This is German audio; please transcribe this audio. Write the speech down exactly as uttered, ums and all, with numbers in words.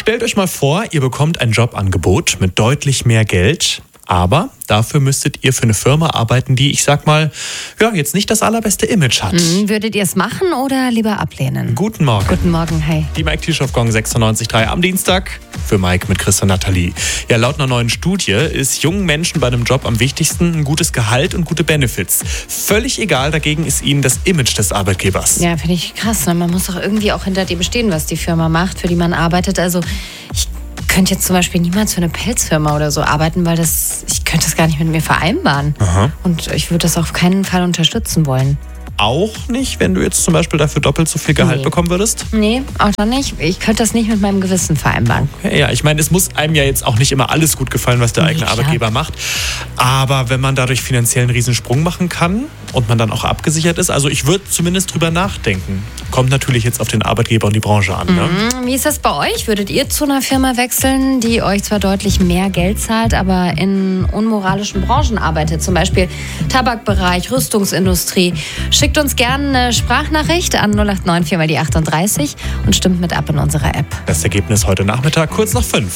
Stellt euch mal vor, ihr bekommt ein Jobangebot mit deutlich mehr Geld, aber dafür müsstet ihr für eine Firma arbeiten, die, ich sag mal, ja, jetzt nicht das allerbeste Image hat. Mhm, würdet ihr es machen oder lieber ablehnen? Guten Morgen. Guten Morgen, hi. Die Mike T-Show Gong sechsundneunzig Komma drei am Dienstag für Mike mit Chris und Nathalie. Ja, laut einer neuen Studie ist jungen Menschen bei einem Job am wichtigsten ein gutes Gehalt und gute Benefits. Völlig egal, dagegen ist ihnen das Image des Arbeitgebers. Ja, finde ich krass. Ne? Man muss doch irgendwie auch hinter dem stehen, was die Firma macht, für die man arbeitet. Also ich könnte jetzt zum Beispiel niemals für eine Pelzfirma oder so arbeiten, weil das, ich könnte das gar nicht mit mir vereinbaren. Aha. Und ich würde das auf keinen Fall unterstützen wollen. Auch nicht, wenn du jetzt zum Beispiel dafür doppelt so viel Gehalt Nee. bekommen würdest? Nee, auch dann nicht. Ich könnte das nicht mit meinem Gewissen vereinbaren. Ja, ich meine, es muss einem ja jetzt auch nicht immer alles gut gefallen, was der Nee, eigene klar. Arbeitgeber macht. Aber wenn man dadurch finanziell einen Riesensprung machen kann und man dann auch abgesichert ist, also ich würde zumindest drüber nachdenken. Kommt natürlich jetzt auf den Arbeitgeber und die Branche an. Ne? Mhm. Wie ist das bei euch? Würdet ihr zu einer Firma wechseln, die euch zwar deutlich mehr Geld zahlt, aber in unmoralischen Branchen arbeitet? Zum Beispiel Tabakbereich, Rüstungsindustrie. Schickt uns gerne eine Sprachnachricht an null acht neun vier mal die achtunddreißig und stimmt mit ab in unserer App. Das Ergebnis heute Nachmittag kurz nach fünf.